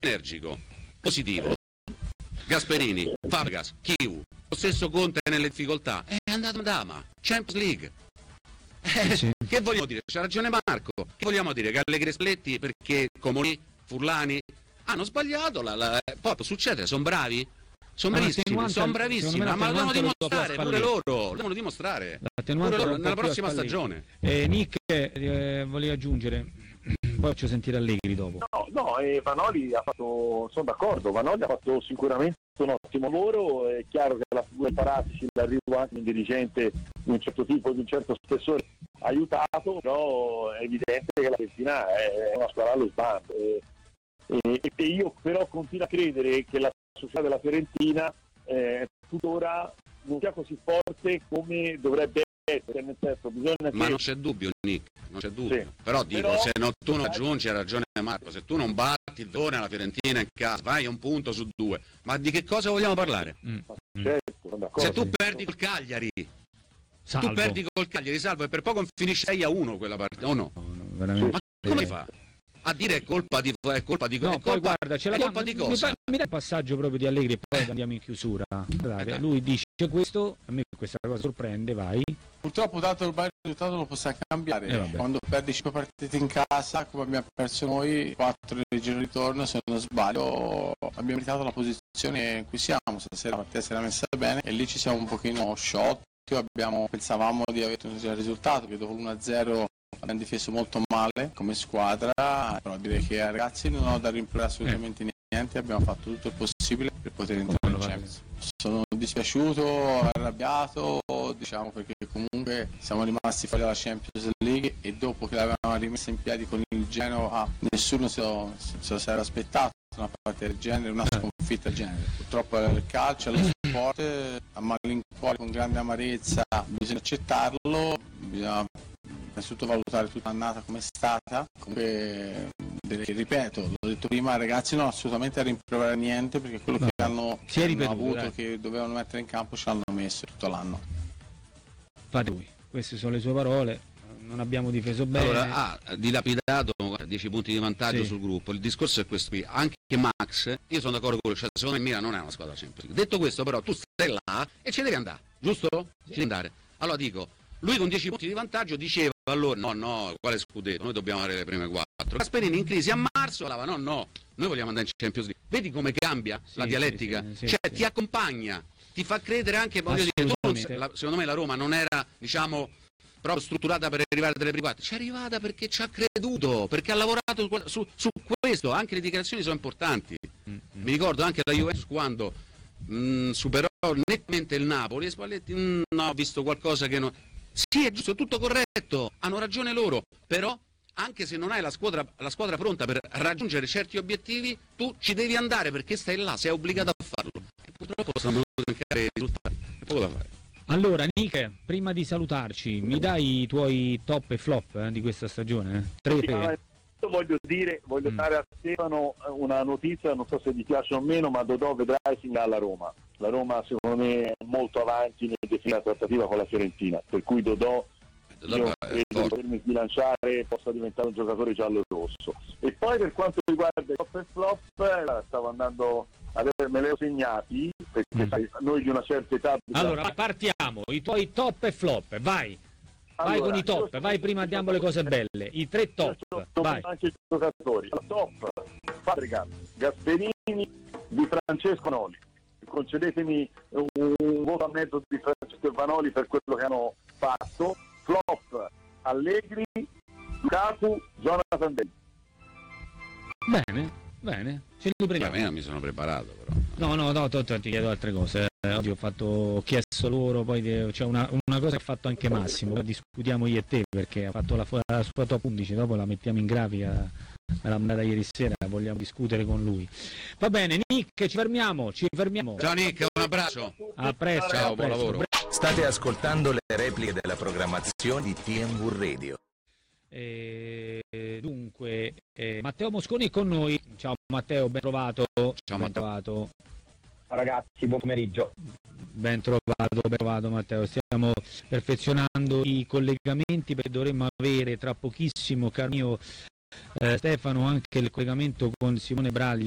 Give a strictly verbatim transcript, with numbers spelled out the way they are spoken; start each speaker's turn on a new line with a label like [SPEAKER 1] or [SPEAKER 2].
[SPEAKER 1] energico, positivo. Gasperini, Fabregas, Chiu, lo stesso Conte nelle difficoltà, è andato in Dama, Champions League. Eh, sì. Che vogliamo dire? C'ha ragione Marco. Che vogliamo dire? Che Allegri e Spalletti, perché Comuni, Furlani hanno sbagliato, la, la, poi succede, sono bravi? Sono bravissimi, sono bravissimi, ma lo devono dimostrare pure loro, lo devono dimostrare pure loro nella prossima stagione.
[SPEAKER 2] Eh, Nick, eh, volevi aggiungere? Poi faccio sentire Allegri dopo.
[SPEAKER 3] No, no, eh, Vanoli ha fatto, sono d'accordo, Vanoli ha fatto sicuramente un ottimo lavoro, è chiaro che la figura di Paratici, l'arrivo anche di un dirigente di un certo tipo, di un certo spessore ha aiutato, però è evidente che la Fiorentina è una squadra allo sbando e, e, e io però continuo a credere che la società della Fiorentina eh, tuttora non sia così forte come dovrebbe essere, nel senso, bisogna
[SPEAKER 1] ma
[SPEAKER 3] che...
[SPEAKER 1] non c'è dubbio Nick, non c'è dubbio, sì. Però dico,
[SPEAKER 3] però,
[SPEAKER 1] se non, tu non aggiungi, hai ragione Marco, se tu non batti il Verona alla Fiorentina in casa, vai a un punto su due, ma di che cosa vogliamo parlare?
[SPEAKER 3] Mm. Certo,
[SPEAKER 1] se tu perdi col Cagliari, se tu perdi col Cagliari, Salvo, e per poco finisce sei a uno quella partita, o no?
[SPEAKER 2] No, no, veramente.
[SPEAKER 1] Ma come fa? A dire è colpa di è colpa di
[SPEAKER 2] no,
[SPEAKER 1] è colpa,
[SPEAKER 2] poi guarda, c'è la
[SPEAKER 1] colpa di cosa?
[SPEAKER 2] Mi, mi dai il passaggio proprio di Allegri e poi andiamo in chiusura. Guardate, lui dice questo, a me questa cosa sorprende, vai.
[SPEAKER 4] Purtroppo dato il risultato lo possiamo cambiare. Eh, Quando perdi cinque partite in casa, come abbiamo perso noi, quattro nel giro di ritorno, se non sbaglio, abbiamo meritato la posizione in cui siamo. Stasera la partita si era messa bene e lì ci siamo un pochino sciolti. Abbiamo, pensavamo di avere un risultato che dopo l'uno a zero abbiamo difeso molto male come squadra, però direi che ai ragazzi non ho da rimproverare assolutamente eh. niente, abbiamo fatto tutto il possibile per poter entrare in Champions. Sono dispiaciuto, arrabbiato, diciamo, perché comunque siamo rimasti fuori dalla Champions League e dopo che l'avevamo rimessa in piedi con il Genoa nessuno se lo, se lo sarebbe aspettato una partita del genere, una sconfitta del genere. Purtroppo è il calcio, è lo sport, a malincuore, con grande amarezza, bisogna accettarlo, bisogna innanzitutto valutare tutta l'annata come è stata. Comunque, ripeto, l'ho detto prima, ragazzi non assolutamente a rimproverare niente, perché quello no. che hanno, che hanno avuto, dai. che dovevano mettere in campo ce l'hanno messo tutto l'anno.
[SPEAKER 2] Fate lui, queste sono le sue parole. Non abbiamo difeso bene.
[SPEAKER 1] Allora, ha dilapidato dieci punti di vantaggio sì. sul gruppo. Il discorso è questo qui. Anche Max, io sono d'accordo con lui, cioè, secondo me Milan non è una squadra Champions. Detto questo, però, tu stai là e ci devi andare, giusto? Ci devi andare. Allora dico, lui con dieci punti di vantaggio diceva allora no, no, quale scudetto? Noi dobbiamo avere le prime quattro. Gasperini in crisi a marzo parlava no, no, noi vogliamo andare in Champions League. Vedi come cambia sì, la dialettica? Sì, sì, cioè sì. ti accompagna, ti fa credere anche, voglio dire, tu, la, secondo me la Roma non era, diciamo, proprio strutturata per arrivare dalle prime quattro, ci è arrivata perché ci ha creduto, perché ha lavorato su, su questo, anche le dichiarazioni sono importanti. Mm-hmm. Mi ricordo anche la Juventus quando mh, superò nettamente il Napoli e Spalletti, mh, no, ho visto qualcosa che non... Sì, è giusto, è tutto corretto, hanno ragione loro, però anche se non hai la squadra, la squadra pronta per raggiungere certi obiettivi, tu ci devi andare perché stai là, sei obbligato a farlo. E purtroppo stanno mancare i risultati, è poco da fare.
[SPEAKER 2] Allora Nick, prima di salutarci, mi dai i tuoi top e flop eh, di questa stagione? Tre
[SPEAKER 3] sì, te. Voglio dire, voglio mm. dare a Stefano una notizia, non so se gli piace o meno, ma Dodò vedrai signala alla Roma. La Roma secondo me è molto avanti nel definire la trattativa con la Fiorentina, per cui Dodò io credo di potermi sbilanciare, possa diventare un giocatore giallo-rosso. E poi per quanto riguarda i top e flop, stavo andando a me le ho segnati, perché mm. sai, noi di una certa età...
[SPEAKER 2] Allora partiamo, i tuoi top e flop, vai! Vai allora, con i top, vai prima andiamo alle cose belle, i tre top, vai.
[SPEAKER 3] Anche i giocatori, la top, Fabregas, Gasperini, Di Francesco Vanoli. Concedetemi un, un voto a mezzo di Francesco e Vanoli per quello che hanno fatto. Flop, Allegri, Lukaku, Jonathan Davis.
[SPEAKER 2] Bene, bene, ce li prendiamo.
[SPEAKER 1] Io mi sono preparato però.
[SPEAKER 2] No, no, no, to, to, ti chiedo altre cose. Eh, oggi ho fatto, ho chiesto loro, poi c'è cioè una, una cosa che ha fatto anche Massimo, poi discutiamo io e te perché ha fatto la, la sua top undici, dopo la mettiamo in grafica, me l'ha mandata ieri sera, vogliamo discutere con lui. Va bene, Nick, ci fermiamo, ci fermiamo.
[SPEAKER 1] Ciao Nick, un abbraccio.
[SPEAKER 2] A presto.
[SPEAKER 1] Ciao,
[SPEAKER 2] a
[SPEAKER 1] buon
[SPEAKER 2] presto.
[SPEAKER 1] lavoro.
[SPEAKER 5] State ascoltando le repliche della programmazione di T M V Radio.
[SPEAKER 2] Eh, dunque, eh, Matteo Mosconi è con noi. Ciao Matteo, ben trovato.
[SPEAKER 1] Ciao
[SPEAKER 2] ben
[SPEAKER 1] Matteo.
[SPEAKER 2] Trovato.
[SPEAKER 6] Ciao ragazzi, buon pomeriggio.
[SPEAKER 2] Ben trovato, ben trovato Matteo. Stiamo perfezionando i collegamenti perché dovremmo avere tra pochissimo, caro mio eh, Stefano, anche il collegamento con Simone Braglia